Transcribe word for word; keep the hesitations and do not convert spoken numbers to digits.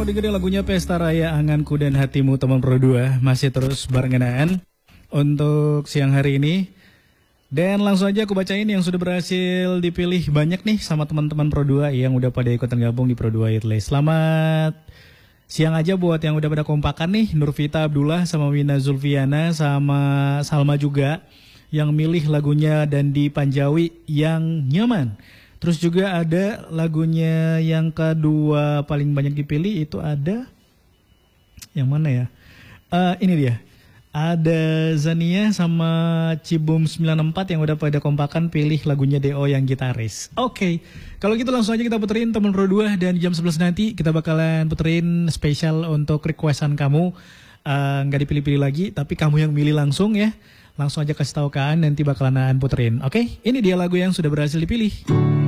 mau dengerin lagunya Pesta Raya Anganku dan Hatimu teman Pro dua. Masih terus barengan untuk siang hari ini. Dan langsung aja aku bacain yang sudah berhasil dipilih banyak nih sama teman-teman Pro dua yang udah pada ikutan gabung di Pro dua Idle. Selamat siang aja buat yang udah pada kompakan nih. Nurvita Abdullah sama Wina Zulfiana sama Salma juga yang milih lagunya Dandi Panjawi yang nyaman. Terus juga ada lagunya yang kedua paling banyak dipilih itu ada yang mana ya? Uh, ini dia. Ada Zania sama Cibum sembilan empat yang udah pada kompakan pilih lagunya D O yang gitaris. Oke, okay. Kalau gitu langsung aja kita puterin teman Pro dua dan jam sebelas nanti kita bakalan puterin spesial untuk requestan kamu. Uh, nggak dipilih-pilih lagi, tapi kamu yang milih langsung ya. Langsung aja kasih tahu kan nanti bakalan puterin. Oke, okay? Ini dia lagu yang sudah berhasil dipilih.